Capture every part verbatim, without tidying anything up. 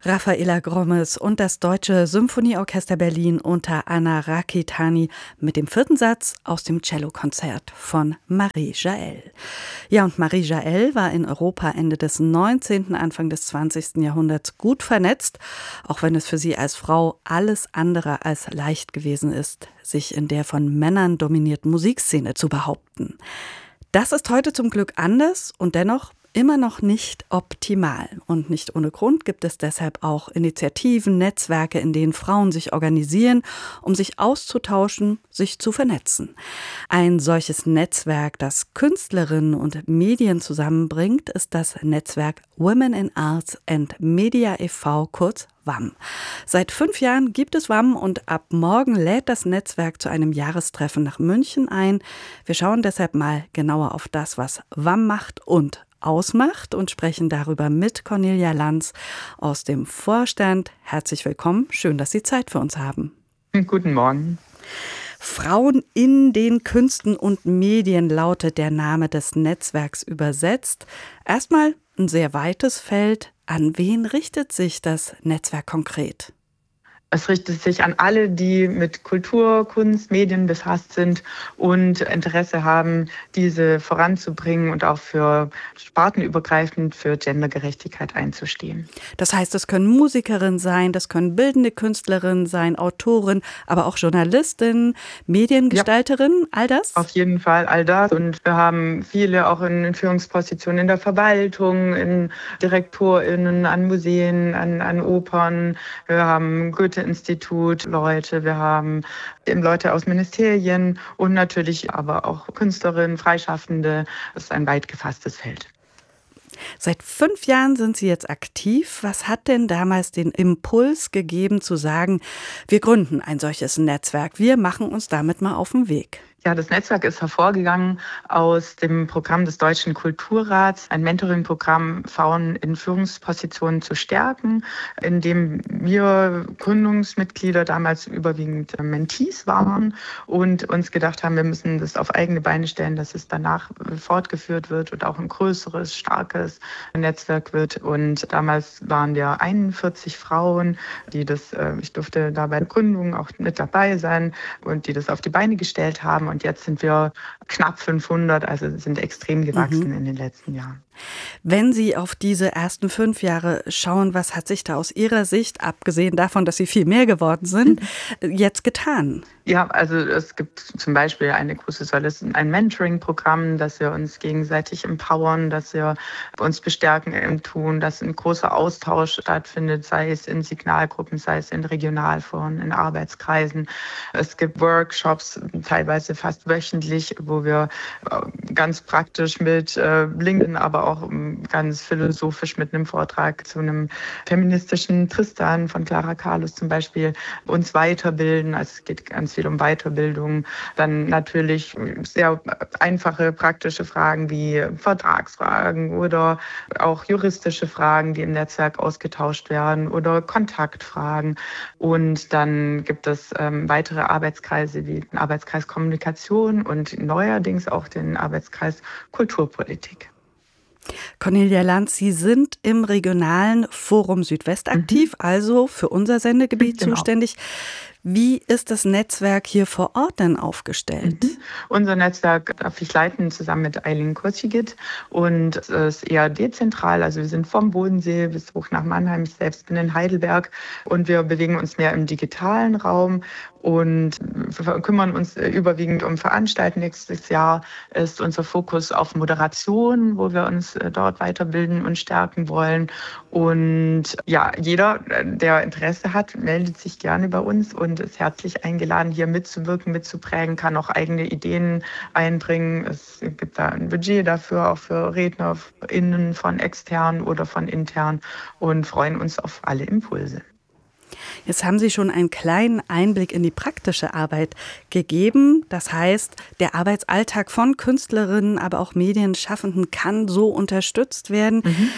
Raffaela Grommes und das Deutsche Symphonieorchester Berlin unter Anna Rakitani mit dem vierten Satz aus dem Cellokonzert von Marie Jaell. Ja, und Marie Jaell war in Europa Ende des neunzehnten, Anfang des zwanzigsten Jahrhunderts gut vernetzt, auch wenn es für sie als Frau alles andere als leicht gewesen ist, sich in der von Männern dominierten Musikszene zu behaupten. Das ist heute zum Glück anders und dennoch immer noch nicht optimal. Und nicht ohne Grund gibt es deshalb auch Initiativen, Netzwerke, in denen Frauen sich organisieren, um sich auszutauschen, sich zu vernetzen. Ein solches Netzwerk, das Künstlerinnen und Medien zusammenbringt, ist das Netzwerk Women in Arts and Media e V, kurz W A M. Seit fünf Jahren gibt es W A M und ab morgen lädt das Netzwerk zu einem Jahrestreffen nach München ein. Wir schauen deshalb mal genauer auf das, was W A M macht und ausmacht und sprechen darüber mit Cornelia Lanz aus dem Vorstand. Herzlich willkommen, schön, dass Sie Zeit für uns haben. Guten Morgen. Frauen in den Künsten und Medien lautet der Name des Netzwerks übersetzt. Erstmal ein sehr weites Feld. An wen richtet sich das Netzwerk konkret? Es richtet sich an alle, die mit Kultur, Kunst, Medien befasst sind und Interesse haben, diese voranzubringen und auch für spartenübergreifend für Gendergerechtigkeit einzustehen. Das heißt, es können Musikerinnen sein, das können bildende Künstlerinnen sein, Autorinnen, aber auch Journalistinnen, Mediengestalterinnen, ja, all das? Auf jeden Fall all das. Und wir haben viele auch in Führungspositionen in der Verwaltung, in DirektorInnen an Museen, an, an Opern. Wir haben Goethe Institut, Leute, wir haben Leute aus Ministerien und natürlich aber auch Künstlerinnen, Freischaffende. Das ist ein weit gefasstes Feld. Seit fünf Jahren sind Sie jetzt aktiv. Was hat denn damals den Impuls gegeben zu sagen, wir gründen ein solches Netzwerk, wir machen uns damit mal auf den Weg? Ja, das Netzwerk ist hervorgegangen aus dem Programm des Deutschen Kulturrats, ein Mentoring-Programm, Frauen in Führungspositionen zu stärken, in dem wir Gründungsmitglieder damals überwiegend Mentees waren und uns gedacht haben, wir müssen das auf eigene Beine stellen, dass es danach fortgeführt wird und auch ein größeres, starkes Netzwerk wird. Und damals waren wir einundvierzig Frauen, die das, ich durfte da bei der Gründung auch mit dabei sein und die das auf die Beine gestellt haben. Und jetzt sind wir knapp fünfhundert, also sind extrem gewachsen mhm. in den letzten Jahren. Wenn Sie auf diese ersten fünf Jahre schauen, was hat sich da aus Ihrer Sicht, abgesehen davon, dass Sie viel mehr geworden sind, jetzt getan? Ja, also es gibt zum Beispiel eine große Säule, ein Mentoring-Programm, dass wir uns gegenseitig empowern, dass wir uns bestärken im Tun, dass ein großer Austausch stattfindet, sei es in Signalgruppen, sei es in Regionalforen, in Arbeitskreisen. Es gibt Workshops, teilweise fast wöchentlich, wo wir ganz praktisch mit Linken, aber auch ganz philosophisch mit einem Vortrag zu einem feministischen Tristan von Clara Carlos zum Beispiel uns weiterbilden. Also es geht ganz viel um Weiterbildung. Dann natürlich sehr einfache, praktische Fragen wie Vertragsfragen oder auch juristische Fragen, die im Netzwerk ausgetauscht werden oder Kontaktfragen. Und dann gibt es ähm, weitere Arbeitskreise wie den Arbeitskreis Kommunikation und neuerdings auch den Arbeitskreis Kulturpolitik. Cornelia Lanz, Sie sind im regionalen Forum Südwest aktiv, mhm. also für unser Sendegebiet genau. zuständig. Wie ist das Netzwerk hier vor Ort denn aufgestellt? Mhm. Unser Netzwerk darf ich leiten zusammen mit Eileen Kurzigit und es ist eher dezentral. Also wir sind vom Bodensee bis hoch nach Mannheim. Ich selbst bin in Heidelberg und wir bewegen uns mehr im digitalen Raum und wir kümmern uns überwiegend um Veranstaltungen. Nächstes Jahr ist unser Fokus auf Moderation, wo wir uns dort weiterbilden und stärken wollen. Und ja, jeder, der Interesse hat, meldet sich gerne bei uns und ist herzlich eingeladen, hier mitzuwirken, mitzuprägen, kann auch eigene Ideen einbringen. Es gibt da ein Budget dafür, auch für RednerInnen von extern oder von intern und freuen uns auf alle Impulse. Jetzt haben Sie schon einen kleinen Einblick in die praktische Arbeit gegeben. Das heißt, der Arbeitsalltag von Künstlerinnen, aber auch Medienschaffenden kann so unterstützt werden. Mhm.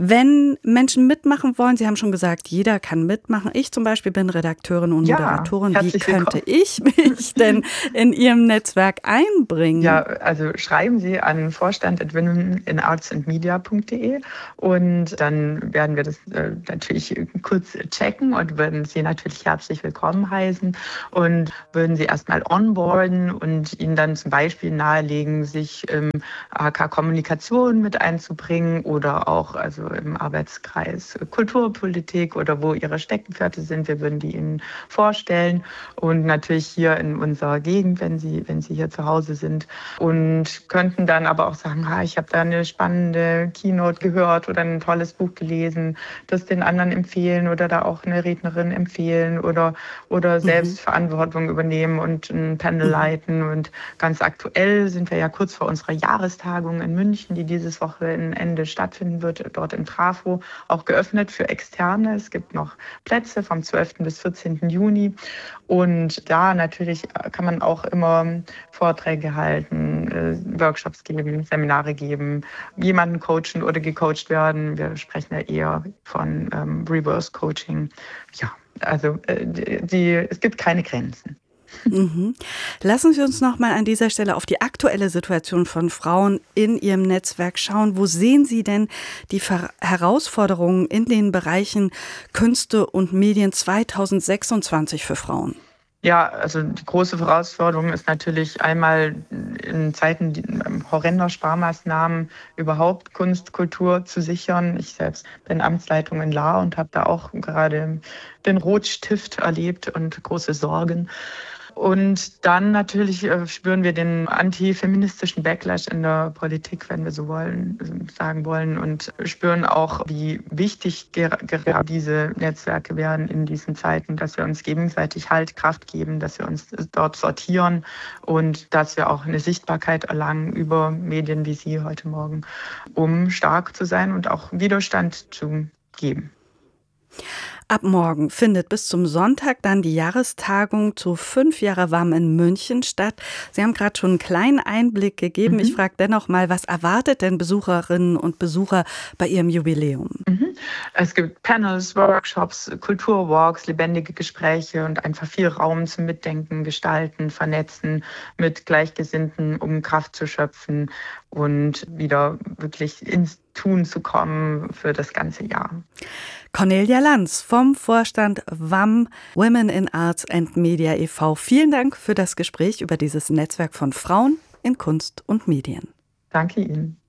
Wenn Menschen mitmachen wollen, Sie haben schon gesagt, jeder kann mitmachen. Ich zum Beispiel bin Redakteurin und Moderatorin. Ja, Wie könnte ich mich denn in Ihrem Netzwerk einbringen? Ja, also schreiben Sie an vorstand at women in arts and media punkt de und dann werden wir das äh, natürlich kurz checken und würden Sie natürlich herzlich willkommen heißen und würden Sie erstmal onboarden und Ihnen dann zum Beispiel nahelegen, sich im A K Kommunikation mit einzubringen oder auch also im Arbeitskreis Kulturpolitik oder wo Ihre Steckenpferde sind. Wir würden die Ihnen vorstellen und natürlich hier in unserer Gegend, wenn Sie, wenn Sie hier zu Hause sind und könnten dann aber auch sagen, ha, ich habe da eine spannende Keynote gehört oder ein tolles Buch gelesen, das den anderen empfehlen oder da auch eine Rednerin empfehlen oder, oder selbst mhm. Verantwortung übernehmen und ein Panel mhm. leiten. Und ganz aktuell sind wir ja kurz vor unserer Jahrestagung in München, die dieses Wochenende stattfinden wird, dort im Trafo, auch geöffnet für Externe. Es gibt noch Plätze vom zwölften bis vierzehnten Juni. Und da natürlich kann man auch immer Vorträge halten, Workshops geben, Seminare geben, jemanden coachen oder gecoacht werden. Wir sprechen ja eher von ähm, Reverse Coaching. Ja, also äh, die, die, es gibt keine Grenzen. Mhm. Lassen Sie uns noch mal an dieser Stelle auf die aktuelle Situation von Frauen in Ihrem Netzwerk schauen. Wo sehen Sie denn die Ver- Herausforderungen in den Bereichen Künste und Medien zweitausendsechsundzwanzig für Frauen? Ja, also die große Herausforderung ist natürlich einmal in Zeiten horrender Sparmaßnahmen überhaupt Kunst, Kultur zu sichern. Ich selbst bin Amtsleitung in Lahr und habe da auch gerade den Rotstift erlebt und große Sorgen. Und dann natürlich spüren wir den antifeministischen Backlash in der Politik, wenn wir so wollen, sagen wollen, und spüren auch, wie wichtig gerade diese Netzwerke werden in diesen Zeiten, dass wir uns gegenseitig Halt, Kraft geben, dass wir uns dort sortieren und dass wir auch eine Sichtbarkeit erlangen über Medien wie Sie heute Morgen, um stark zu sein und auch Widerstand zu geben. Ab morgen findet bis zum Sonntag dann die Jahrestagung zu fünf Jahre W A M in München statt. Sie haben gerade schon einen kleinen Einblick gegeben. Mhm. Ich frage dennoch mal, was erwartet denn Besucherinnen und Besucher bei Ihrem Jubiläum? Mhm. Es gibt Panels, Workshops, Kulturwalks, lebendige Gespräche und einfach viel Raum zum Mitdenken, Gestalten, Vernetzen mit Gleichgesinnten, um Kraft zu schöpfen und wieder wirklich ins Tun zu kommen für das ganze Jahr. Cornelia Lanz vom Vorstand W A M, Women in Arts and Media e V Vielen Dank für das Gespräch über dieses Netzwerk von Frauen in Kunst und Medien. Danke Ihnen.